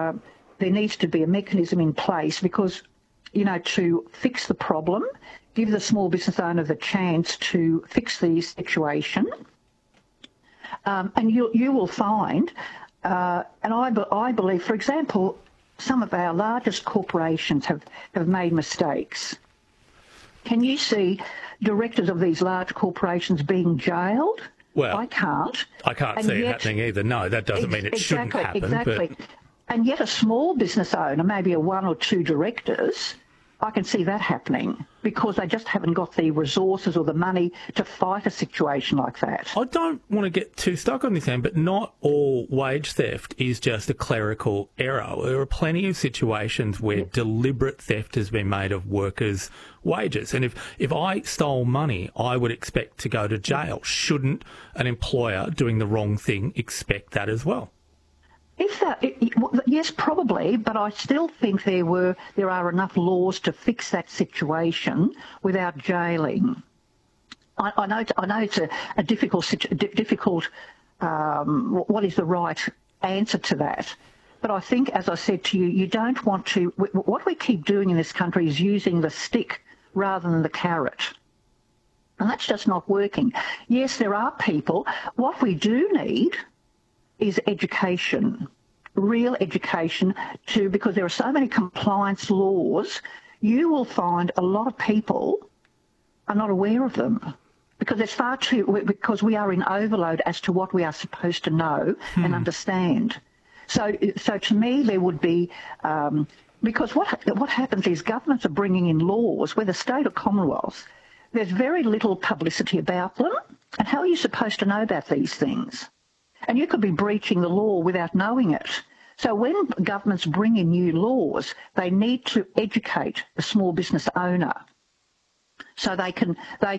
there needs to be a mechanism in place because, to fix the problem, give the small business owner the chance to fix the situation. And you will find, and I believe, for example, some of our largest corporations have made mistakes. Can you see directors of these large corporations being jailed? Well, I can't see it happening either. No, that doesn't mean it shouldn't happen. Exactly. But... And yet a small business owner, maybe a one or two directors, I can see that happening because they just haven't got the resources or the money to fight a situation like that. I don't want to get too stuck on this end, but not all wage theft is just a clerical error. There are plenty of situations where deliberate theft has been made of workers' wages. And if I stole money, I would expect to go to jail. Shouldn't an employer doing the wrong thing expect that as well? Yes, probably, but I still think there are enough laws to fix that situation without jailing. I know it's a difficult. What is the right answer to that? But I think, as I said to you, you don't want to. What we keep doing in this country is using the stick rather than the carrot. And that's just not working. Yes, there are people. What we do need is education, real education because there are so many compliance laws, you will find a lot of people are not aware of them because we are in overload as to what we are supposed to know and understand. So to me, there would be, because what happens is governments are bringing in laws, whether state or Commonwealth, there's very little publicity about them. And how are you supposed to know about these things? And you could be breaching the law without knowing it. So when governments bring in new laws, they need to educate the small business owner so they can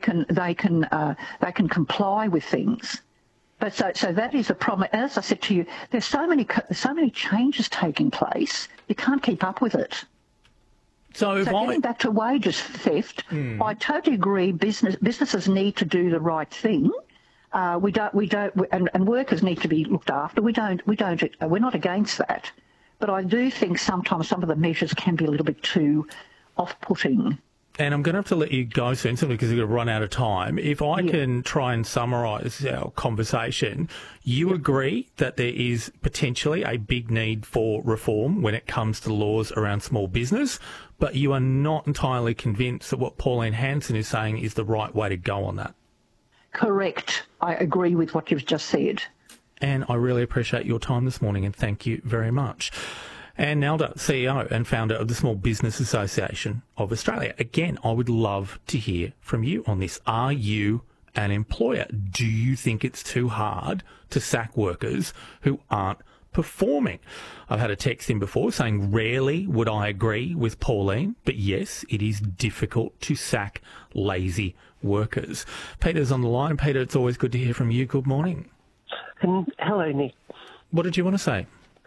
comply with things. But so that is a problem. As I said to you, there's so many changes taking place. You can't keep up with it. So getting back to wages theft, I totally agree. Businesses need to do the right thing. And workers need to be looked after. We're not against that, but I do think sometimes some of the measures can be a little bit too off-putting. And I'm going to have to let you go soon simply because we're going to run out of time. If I can try and summarise our conversation, you agree that there is potentially a big need for reform when it comes to laws around small business, but you are not entirely convinced that what Pauline Hanson is saying is the right way to go on that. Correct. I agree with what you've just said. And I really appreciate your time this morning and thank you very much. Anne Nalder, CEO and founder of the Small Business Association of Australia. Again, I would love to hear from you on this. Are you an employer? Do you think it's too hard to sack workers who aren't performing? I've had a text in before saying rarely would I agree with Pauline, but yes, it is difficult to sack lazy workers. Peter's on the line. Peter, it's always good to hear from you. Good morning. Hello, Nick. What did you want to say?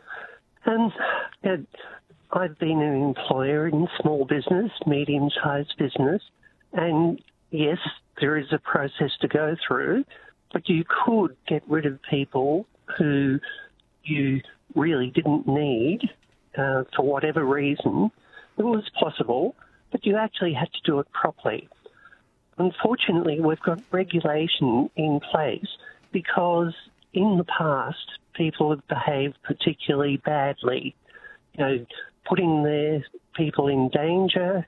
I've been an employer in small business, medium-sized business, and yes, there is a process to go through, but you could get rid of people who you really didn't need for whatever reason. It was possible, but you actually had to do it properly. Unfortunately, we've got regulation in place because in the past, people have behaved particularly badly, putting their people in danger,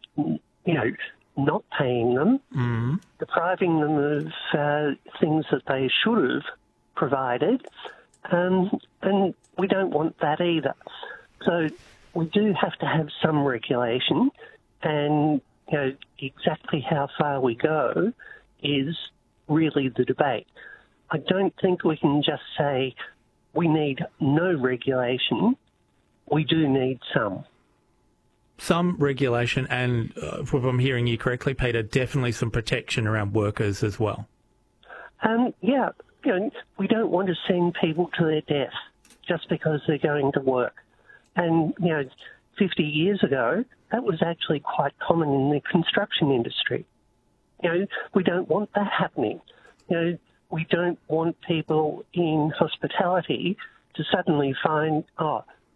not paying them, depriving them of things that they should have provided, and we don't want that either. So we do have to have some regulation, and exactly how far we go is really the debate. I don't think we can just say we need no regulation. We do need some. Some regulation and, if I'm hearing you correctly, Peter, definitely some protection around workers as well. We don't want to send people to their death just because they're going to work. And, 50 years ago, that was actually quite common in the construction industry. We don't want that happening. We don't want people in hospitality to suddenly find,